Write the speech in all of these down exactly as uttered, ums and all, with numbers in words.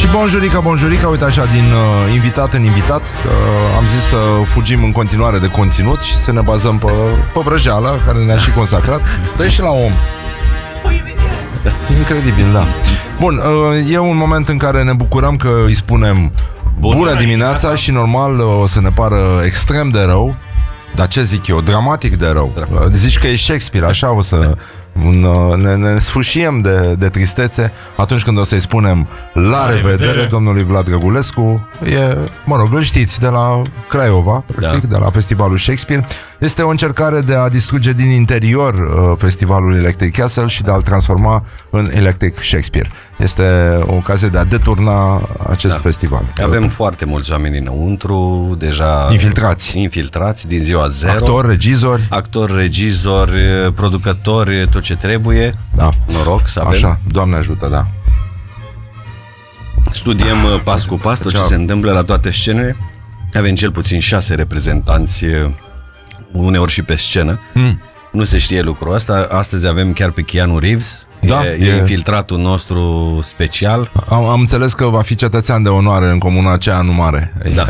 bonjurica, bonjurica, uite așa, din uh, invitat în invitat, uh, am zis să fugim în continuare de conținut și să ne bazăm pe, pe vrăjeala care ne-a și consacrat. Dă și la om. Incredibil, da. Bun, uh, e un moment în care ne bucurăm că îi spunem bună, bună dimineața și normal uh, o să ne pară extrem de rău. Dar ce zic eu, dramatic de rău. uh, Zici că e Shakespeare, așa o să un, uh, ne, ne sfârșiem de, de tristețe atunci când o să-i spunem la, la revedere, revedere domnului Vlad Răgulescu. E, mă rog, îl știți, de la Craiova, practic, da. De la festivalul Shakespeare. Este o încercare de a distruge din interior uh, festivalul Electric Castle și de a-l transforma în Electric Shakespeare. Este o ocazie de a deturna acest da. festival. Avem foarte mulți oameni înăuntru, deja infiltrați, infiltrați din ziua zero. Actori, regizori, actori, regizori, producători, tot ce trebuie. Da. Noroc să avem. Așa, Doamne ajută, da. Studiem pas cu pas tot ce se întâmplă la toate scenele. Avem cel puțin șase reprezentanți, uneori și pe scenă. Hmm. Nu se știe lucrul ăsta. Astăzi avem chiar pe Keanu Reeves. Da, e, e infiltratul nostru special. Am, am înțeles că va fi cetățean de onoare în comuna aceea nu mare. Da.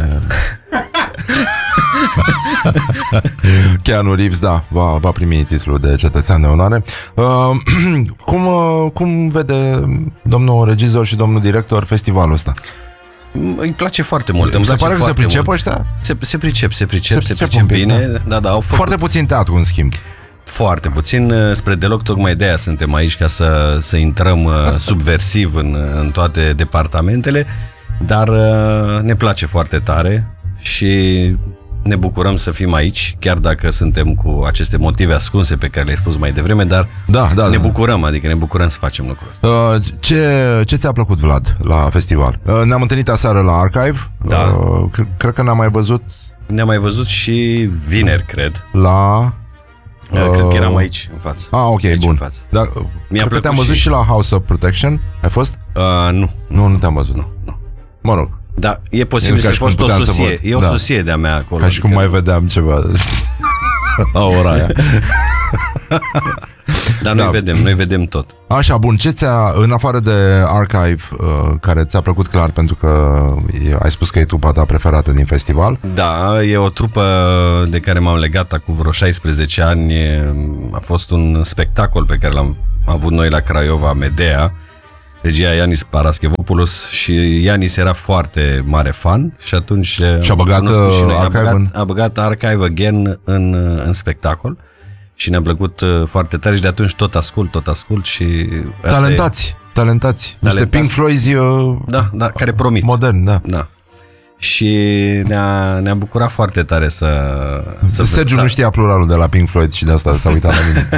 Keanu Reeves, da, va, va primi titlul de cetățean de onoare. uh, cum, uh, cum vede domnul regizor și domnul director festivalul ăsta? Îi place foarte mult. Se pare că se pricep ăștia? Se, se pricep, se pricep, se, se pricep bine. Da. Da, da, au făcut foarte puțin teatru, în schimb. Foarte puțin, spre deloc, tocmai de aia suntem aici, ca să, să intrăm subversiv în, în toate departamentele, dar ne place foarte tare și ne bucurăm să fim aici, chiar dacă suntem cu aceste motive ascunse pe care le-ai spus mai devreme, dar da, da, ne da. bucurăm, adică ne bucurăm să facem lucrul ăsta. Uh, ce, ce ți-a plăcut, Vlad, la festival? Uh, ne-am întâlnit aseară la Archive, da. uh, cred că ne-am mai văzut. Ne-am mai văzut și vineri, cred. La... Uh, cred că eram aici, în față. Ah, ok, aici, bun. Dar, cred că te-am văzut și... și la House of Protection. Ai fost? Uh, nu. Nu, nu te-am văzut. Nu, nu. Mă rog. Da, e posibil să fi fost o susie. E o da. susie de-a mea acolo. Ca și cum mai vedeam ceva la ora aia. Dar noi da. vedem, noi vedem tot. Așa, bun, ce ți-a, în afară de Archive, uh, care ți-a plăcut clar pentru că e, ai spus că e trupa ta preferată din festival? Da, e o trupă de care m-am legat acum vreo șaisprezece ani. A fost un spectacol pe care l-am avut noi la Craiova, Medea, regia Ianis Paraschevopoulos, și Ianis era foarte mare fan și atunci și a băgat, și noi. Archive a, băgat, în... a băgat Archive Again în, în spectacol și ne-a plăcut foarte tare și de atunci tot ascult, tot ascult și... Talentați, e... talentați, niște Pink Floyd uh, da, da, care promit. Modern, da. Da. Și ne-a, ne-a bucurat foarte tare să... să Sergiu nu știa pluralul de la Pink Floyd și de asta s-a uitat la mine.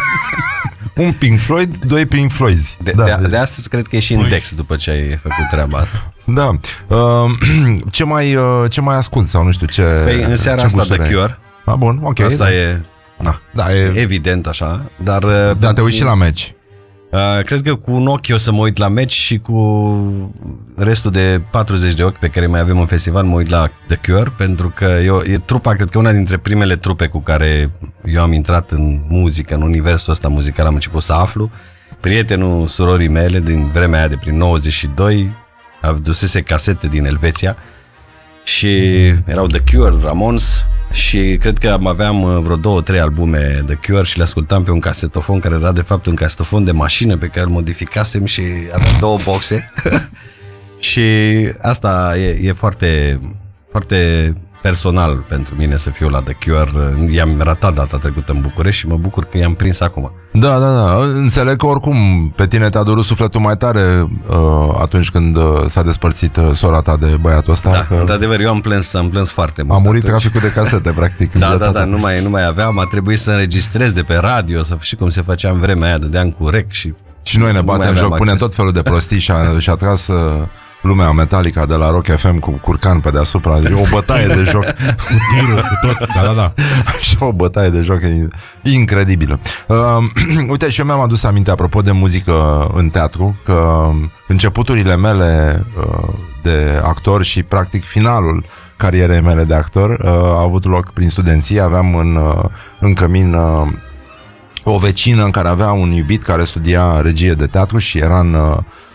Un Pink Floyd, doi Pink Floyds. De, da, de, de, de astăzi cred că e și în text după ce ai făcut treaba asta. Da. Uh, ce mai uh, ce mai ascult sau nu știu ce. Păi în seara asta The Cure. Ah, bun, ok. Asta da. e, na, da, e evident așa, dar da, te uiți și la meci. Uh, cred că cu un ochi o să mă uit la meci și cu restul de patruzeci de ochi pe care mai avem în festival mă uit la The Cure, pentru că eu, e trupa, cred că una dintre primele trupe cu care eu am intrat în muzică, în universul ăsta muzical, am început să aflu. Prietenul surorii mele din vremea aia de prin nouăzeci și doi adusese casete din Elveția și erau The Cure, Ramones, și cred că aveam vreo două, trei albume The Cure și le ascultam pe un casetofon care era de fapt un casetofon de mașină pe care îl modificasem și avea două boxe. Și asta e, e foarte, foarte personal pentru mine să fiu la The Cure. I-am ratat data trecută în București și mă bucur că i-am prins acum. Da, da, da. Înțeleg că oricum pe tine te-a durut sufletul mai tare uh, atunci când uh, s-a despărțit uh, sora ta de băiatul ăsta. Da, că... într-adevăr, eu am plâns, am plâns foarte mult. A murit atunci traficul de casete, practic. Da, da, da, nu mai, nu mai aveam. A trebuit să înregistrez de pe radio, să și cum se făcea în vremea aia, dădeam cu rec și... Și noi ne batem joc, punem tot felul de prostii și a, și a tras... Uh, lumea Metallica de la Rock F M cu curcan pe deasupra, o bătaie de joc. Cu tirul, cu tot, da, da, da. Așa o bătaie de joc incredibilă. Uh, uite, și eu mi-am adus aminte, apropo de muzică în teatru, că începuturile mele uh, de actor și practic finalul carierei mele de actor uh, a avut loc prin studenție. Aveam în, uh, în cămin uh, o vecină în care avea un iubit care studia regie de teatru și era în... Uh,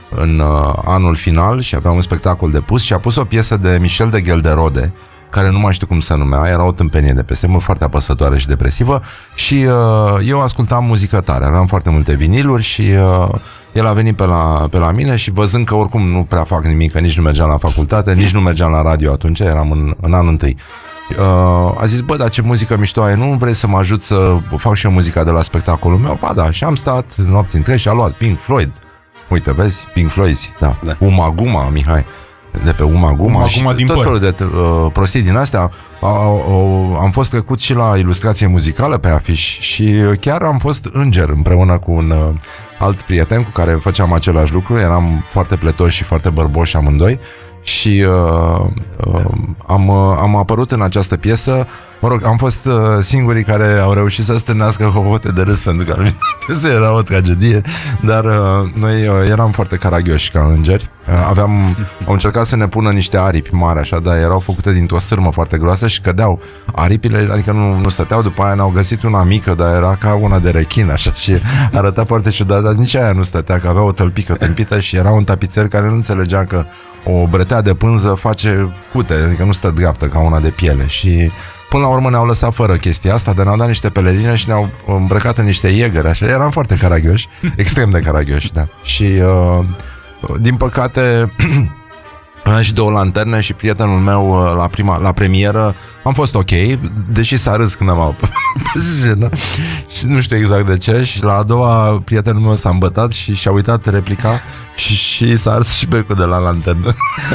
în uh, anul final și aveam un spectacol de pus și a pus o piesă de Michel de Gelderode, care nu mai știu cum se numea, era o tâmpenie de pe semnul, foarte apăsătoare și depresivă și uh, eu ascultam muzică tare, aveam foarte multe viniluri și uh, el a venit pe la, pe la mine și văzând că oricum nu prea fac nimic, că nici nu mergeam la facultate, nici nu mergeam la radio atunci, eram în, în anul întâi. Uh, a zis, bă, dar ce muzică mișto ai, nu vrei să mă ajut să fac și eu muzica de la spectacolul meu? Ba da, și am stat nopți întregi și a luat Pink Floyd. Uite, vezi? Pink Floyd, da. da. Uma Guma, Mihai. De pe Uma Guma Uma și Guma din tot păr. felul de uh, prostii din astea. A, a, a, am fost trecut și la ilustrație muzicală pe afiș și chiar am fost înger împreună cu un uh, alt prieten cu care făceam același lucru. Eram foarte pletoși și foarte bărboși amândoi și uh, uh, am, uh, am apărut în această piesă. Mă rog, am fost uh, singurii care au reușit să stârnească hohote de râs pentru că piesa era o tragedie, dar uh, noi uh, eram foarte caragioși ca îngeri. Uh, aveam, au încercat să ne pună niște aripi mari așa, dar erau făcute dintr-o sârmă foarte groasă și cădeau aripile, adică nu, nu stăteau. După aia ne-au găsit una mică, dar era ca una de rechin așa și arăta foarte ciudat, dar nici aia nu stătea, că avea o tălpică tâmpită și era un tapițer care nu înțelegea că o bretea de pânză face cute, adică nu stă dreaptă ca una de piele și până la urmă ne-au lăsat fără chestia asta, dar ne-au dat niște pelerine și ne-au îmbrăcat în niște iegări, așa, eram foarte caragioși, extrem de caragioși, da. Și, uh, din păcate, am și două lanterne și prietenul meu la prima, la premieră am fost ok, deși s-a râs când am apărut și nu știu exact de ce și la a doua prietenul meu s-a îmbătat și și-a uitat replica și, și s-a ars și becul de la lanternă.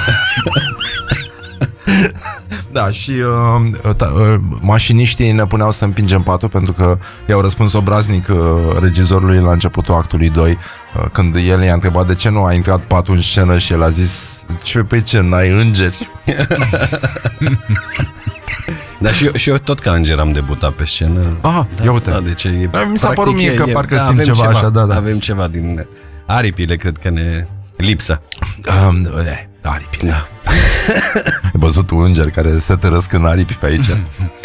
Da, și uh, ta, uh, mașiniștii ne puneau să împingem patul pentru că i-au răspuns obraznic uh, regizorului la începutul actului doi, uh, când el i-a întrebat de ce nu a intrat patul în scenă și el a zis, ce, pe ce, n-ai îngeri? Dar și eu, și eu tot ca înger am debutat pe scenă. Aha, da, ia uite. Da, deci e, mi s-a părut mie e, că e, parcă da, simt ceva, ceva așa, da, da. Avem ceva din aripile, cred că ne lipsă. Um, eh, aripile. Da. Ai văzut un înger care se tărăsc în aripi pe aici?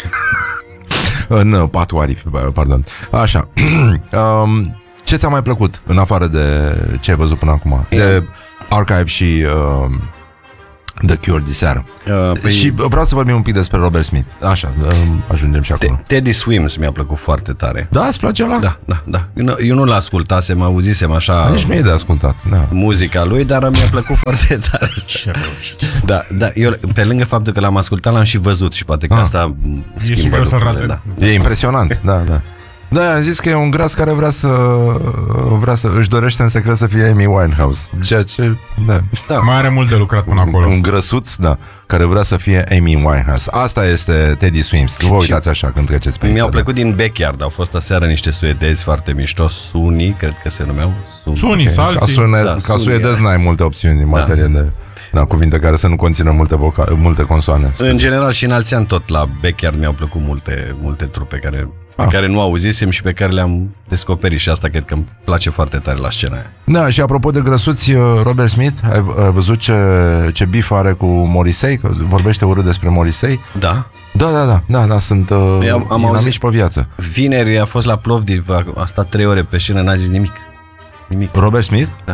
În patru aripi, pardon. Așa. um, ce ți-a mai plăcut în afară de ce ai văzut până acum? De Archive și uh, The Cure diseară. Uh, păi... Și vreau să vorbim un pic despre Robert Smith. Așa, ajungem și acolo. Teddy Swims mi-a plăcut foarte tare. Da, îți place ăla? Da, da, da. Eu nu, eu nu l-ascultasem, auzisem așa. Nici nu e de ascultat, da. Muzica lui, dar mi-a plăcut foarte tare. Da, da, eu pe lângă faptul că l-am ascultat, l-am și văzut și poate că ah. asta schimbă și greu să lucrurile, rate. da. E impresionant, da, da. Da, am zis că e un gras care vrea să vrea să își dorește în secret să fie Amy Winehouse. Ceea ce, da. da. Mai are mult de lucrat până acolo. Un grăsuț, da, care vrea să fie Amy Winehouse. Asta este Teddy Swims. Vă uitați așa când treceți pe aici. Mi-au plăcut din Backyard, au fost aseară niște suedezi foarte mișto, Suni, cred că se numeau. Suni, Suni okay. Salții. Ca, sune, da, ca suedez n-ai multe opțiuni în materie da. de da, cuvinte care să nu conțină multe, voca- multe consoane. În general și în alți ani tot la Backyard mi-au plăcut multe, multe trupe care... pe ah. care nu auzisem și pe care le-am descoperit și asta cred că îmi place foarte tare la scena aia. Da, și apropo de grăsuți, Robert Smith, ai, ai văzut ce, ce bif are cu Morrissey? Că vorbește urât despre Morrissey? Da. Da, da, da, da, da sunt uh, am, am auzit pe viață. Vineri a fost la Plovdiv, a stat trei ore pe scenă, n-a zis nimic. Nimic. Robert Smith? Da.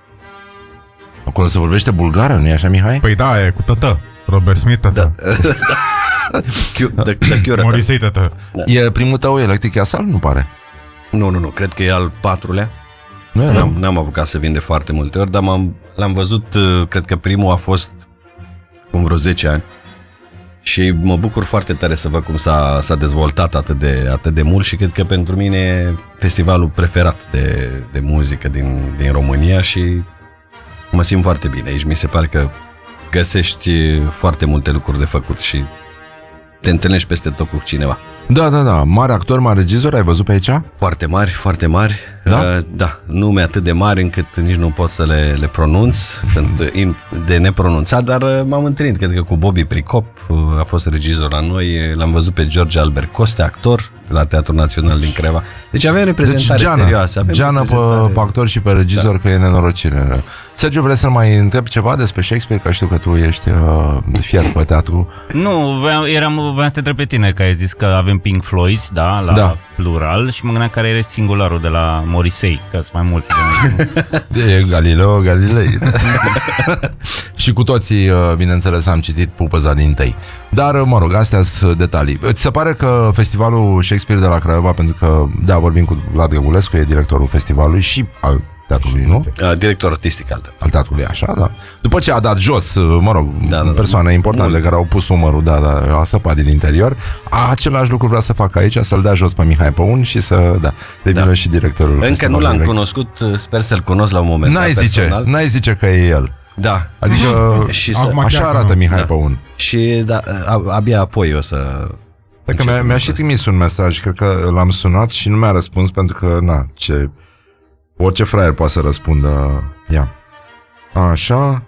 Acolo se vorbește bulgară, nu-i așa, Mihai? Păi da, e cu tătă. Robert Smith, tătă. Da. The, the Cure, Morrissey, tătă. Da. E primul tău Electric Castle? Nu pare. Nu, nu, nu, cred că e al patrulea. Nu, n-am, n-am apucat să vin de foarte multe ori, dar m-am, l-am văzut, cred că primul a fost cum vreo zece ani. Și mă bucur foarte tare să văd cum s-a, s-a dezvoltat atât de, atât de mult și cred că pentru mine e festivalul preferat de, de muzică din, din România și mă simt foarte bine aici. Mi se pare că găsești foarte multe lucruri de făcut și te întâlnești peste tot cu cineva. Da, da, da. Mari actori, mari regizori, ai văzut pe aici? Foarte mari, foarte mari. Da? Uh, da, nume atât de mari încât nici nu pot să le, le pronunț. Sunt de nepronunțat, dar uh, m-am întâlnit, cred că cu Bobby Pricop, uh, a fost regizor la noi. L-am văzut pe George Albert Coste, actor la Teatrul Național din Craiova. Deci avem reprezentare deci, Geana, serioasă. Avem Geana reprezentare... pe, pe actor și pe regizor, da. Că e nenorocire. Sergiu, vrei să-l mai întreb ceva despre Shakespeare? Că știu că tu ești uh, fier pe teatru. Nu, voiam, eram, voiam să te întreb pe tine, că ai zis că avem Pink Floyd, da, la Da. plural, și mă gândeam care e singularul de la Morrissey, că sunt mai mulți. E Galileo Galilei. Și cu toții, uh, bineînțeles, am citit Pupăza din tăi. Dar, uh, mă rog, astea sunt detalii. Ți se pare că festivalul Shakespeare de la Craiova, pentru că, da, vorbim cu Vlad Găgulescu, e directorul festivalului și al teatrului, nu? Uh, director artistic al Al teatrului, așa, da. După ce a dat jos, mă rog, Da, da, da. persoane importante Mult. care au pus umărul, da, da, a săpat din interior, același lucru vrea să facă aici, să-l dea jos pe Mihai Păun și să, da, devină Da. și directorul Încă nu festivalului. l-am cunoscut, sper să-l cunosc la un moment N-ai dat zice, personal. n-ai zice că e el. Da. Adică Și să, Acum așa chiar că arată nu. Mihai Da. Păun. și da, a- abia apoi o să... Cred că mi-a, mi-a și trimis un mesaj, cred că l-am sunat și nu mi-a răspuns pentru că, na, ce... Orice fraier poate să răspundă. Ia. Așa.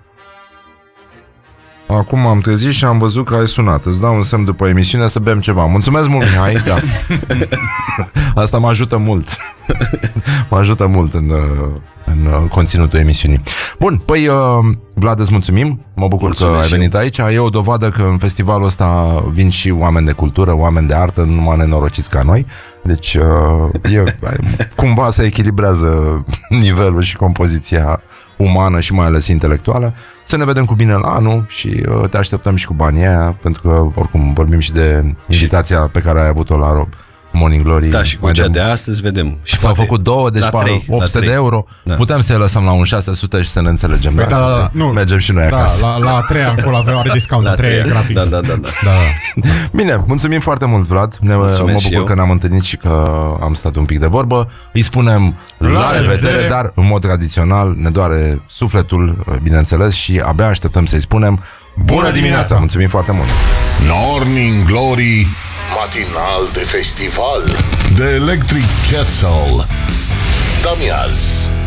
Acum am trezit și am văzut că ai sunat. Îți dau un semn după emisiune să bem ceva. Mulțumesc mult, Mihai. Da. Asta mă ajută mult. Mă ajută mult în, în conținutul emisiunii. Bun, păi, Vlad, îți mulțumim. Mă bucur Mulțumesc că ai și venit aici. E o dovadă că în festivalul ăsta vin și oameni de cultură, oameni de artă, nu numai nenorociți ca noi. Deci, e, cumva se echilibrează nivelul și compoziția umană și mai ales intelectuală. Să ne vedem cu bine la anul și uh, te așteptăm și cu banii aia, pentru că oricum vorbim și de invitația pe care ai avut-o la Rob Morning Glory. Da, și cu Mai cea de- de astăzi vedem. Și S-au poate făcut două, deci la pe trei, la opt sute de trei. euro. Da. Putem să-i lăsăm la un șase sute și să ne înțelegem. Păi da, da, da, nu. Mergem și noi Da, acasă. la, la a treia încolo avem are discount, la, La a treia e trei. gratis. Da, da, da, da. Da, da. Bine, mulțumim foarte mult, Vlad. Ne, mă Mulțumesc și bucur eu. că ne-am întâlnit și că am stat un pic de vorbă. Îi spunem la, La revedere, revedere, dar în mod tradițional ne doare sufletul, bineînțeles, și abia așteptăm să-i spunem bună dimineața! Mulțumim foarte mult! Morning Glory, matinal de festival, de Electric Castle. Damiaz.